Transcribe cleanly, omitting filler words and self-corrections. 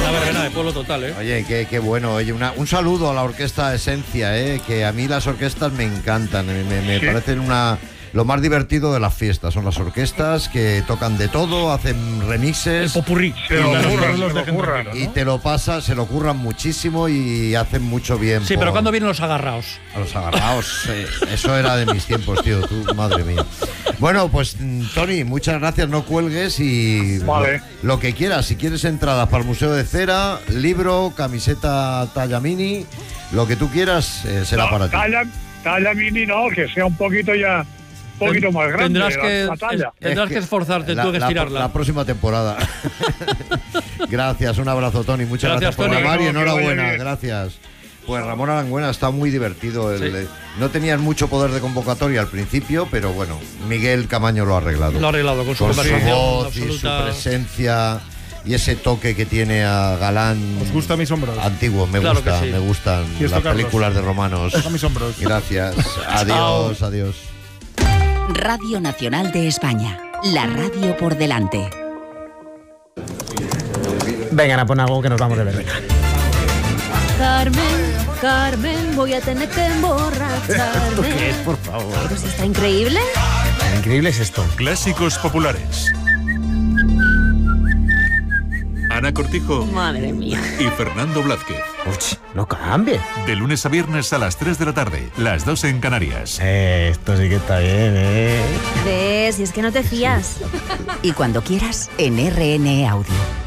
Una verbena de pueblo total, ¿eh? Oye, qué bueno. Oye, un saludo a la orquesta Esencia, que a mí las orquestas me encantan. Me parecen lo más divertido de las fiestas. Son las orquestas que tocan de todo, hacen remixes. El popurrí. Y te lo pasas, se lo curran muchísimo y hacen mucho bien. Sí, pero ¿cuándo vienen los agarraos? A los agarraos, eso era de mis tiempos, tío. Tú, madre mía. Bueno, pues Tony, muchas gracias, no cuelgues y vale. Lo que quieras. Si quieres entradas para el Museo de Cera, libro, camiseta talla mini, lo que tú quieras será para ti. Talla mini no, que sea un poquito más grande. Tendrás que esforzarte tú que estirarla. La próxima temporada. Gracias, un abrazo, Tony. Muchas gracias por llamar y enhorabuena. Gracias. Pues Ramón Arangüena está muy divertido. No tenían mucho poder de convocatoria al principio, pero bueno, Miguel Camaño lo ha arreglado. Lo ha arreglado con su conversación voz y su presencia y ese toque que tiene a Galán. ¿Os gusta Mis Hombros? Antiguo, me gustan las películas de romanos. Mis Hombros. Gracias. Adiós, adiós. Radio Nacional de España, la radio por delante. Venga, pon algo que nos vamos de ver. Carmen, voy a tener que emborracharme. ¿Qué es, por favor? Pues está increíble. Increíble es esto. Clásicos populares. Ana Cortijo. Madre mía. Y Fernando Blázquez. Uy, no cambie. De lunes a viernes a las 3 de la tarde, las 2 en Canarias. Esto sí que está bien, ¿Ves? Y es que no te fías. Y cuando quieras, en RN Audio.